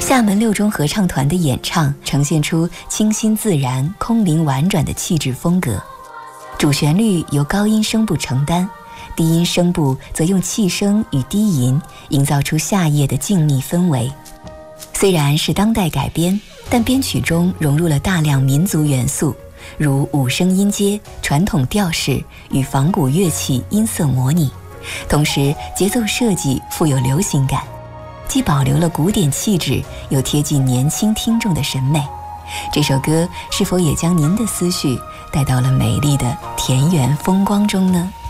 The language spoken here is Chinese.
厦门六中合唱团的演唱呈现出清新自然、空灵婉转的气质风格。主旋律由高音声部承担，低音声部则用气声与低吟营造出夏夜的静谧氛围。虽然是当代改编，但编曲中融入了大量民族元素，如五声音阶、传统调式与仿古乐器音色模拟，同时节奏设计富有流行感，既保留了古典气质，又贴近年轻听众的审美。这首歌是否也将您的思绪带到了美丽的田园风光中呢？